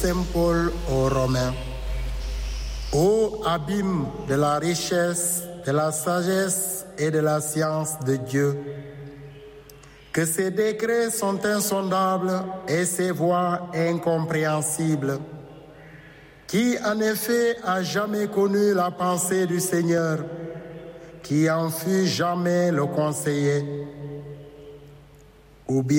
Saint Paul aux Romains. Ô abîme de la richesse, de la sagesse et de la science de Dieu, que ses décrets sont insondables et ses voies incompréhensibles. Qui en effet a jamais connu la pensée du Seigneur, qui en fut jamais le conseiller, ou bien